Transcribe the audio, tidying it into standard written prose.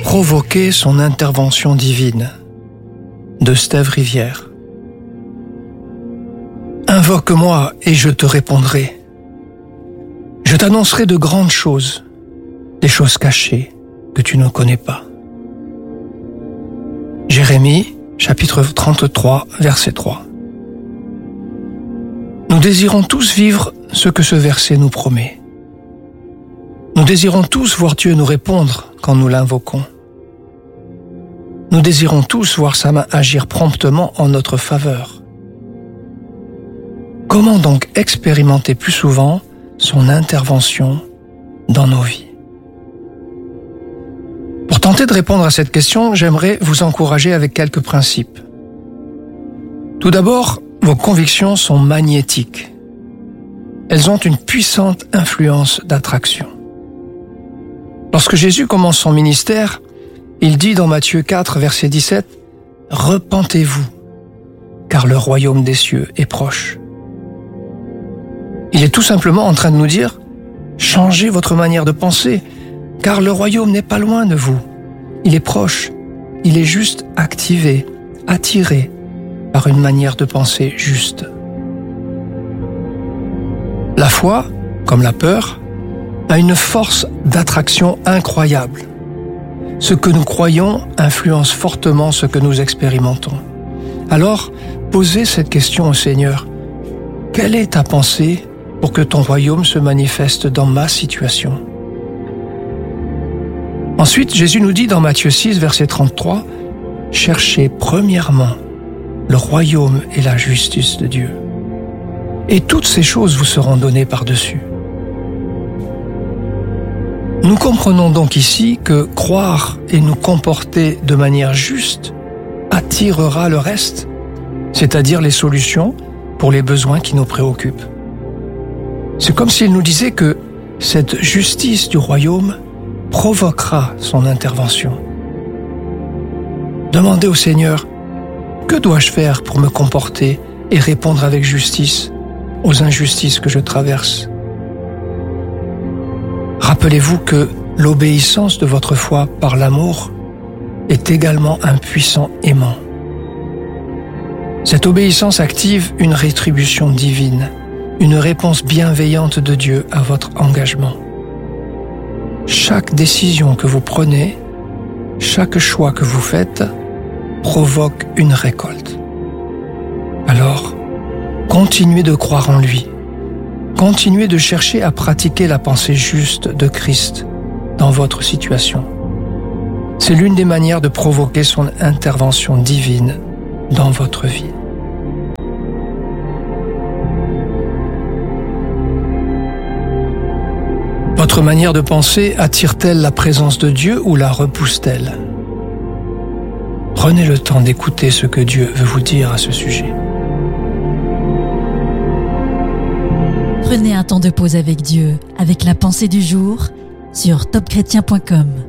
Provoquer son intervention divine, de Steve Rivière. Invoque-moi et je te répondrai. Je t'annoncerai de grandes choses, des choses cachées que tu ne connais pas. Jérémie, chapitre 33, verset 3. Nous désirons tous vivre ce que ce verset nous promet. Nous désirons tous voir Dieu nous répondre quand nous l'invoquons. Nous désirons tous voir sa main agir promptement en notre faveur. Comment donc expérimenter plus souvent son intervention dans nos vies? Pour tenter de répondre à cette question, j'aimerais vous encourager avec quelques principes. Tout d'abord, vos convictions sont magnétiques. Elles ont une puissante influence d'attraction. Lorsque Jésus commence son ministère, il dit dans Matthieu 4, verset 17, « Repentez-vous, car le royaume des cieux est proche. » Il est tout simplement en train de nous dire, « Changez votre manière de penser, car le royaume n'est pas loin de vous. Il est proche, il est juste activé, attiré par une manière de penser juste. » La foi, comme la peur, a une force d'attraction incroyable. Ce que nous croyons influence fortement ce que nous expérimentons. Alors, posez cette question au Seigneur. Quelle est ta pensée pour que ton royaume se manifeste dans ma situation? Ensuite, Jésus nous dit dans Matthieu 6, verset 33, « Cherchez premièrement le royaume et la justice de Dieu. Et toutes ces choses vous seront données par-dessus. » Nous comprenons donc ici que croire et nous comporter de manière juste attirera le reste, c'est-à-dire les solutions pour les besoins qui nous préoccupent. C'est comme s'il nous disait que cette justice du royaume provoquera son intervention. Demandez au Seigneur, que dois-je faire pour me comporter et répondre avec justice aux injustices que je traverse? Rappelez-vous que l'obéissance de votre foi par l'amour est également un puissant aimant. Cette obéissance active une rétribution divine, une réponse bienveillante de Dieu à votre engagement. Chaque décision que vous prenez, chaque choix que vous faites, provoque une récolte. Alors, continuez de croire en lui. Continuez de chercher à pratiquer la pensée juste de Christ dans votre situation. C'est l'une des manières de provoquer son intervention divine dans votre vie. Votre manière de penser attire-t-elle la présence de Dieu ou la repousse-t-elle? Prenez le temps d'écouter ce que Dieu veut vous dire à ce sujet. Prenez un temps de pause avec Dieu, avec la pensée du jour sur topchrétien.com.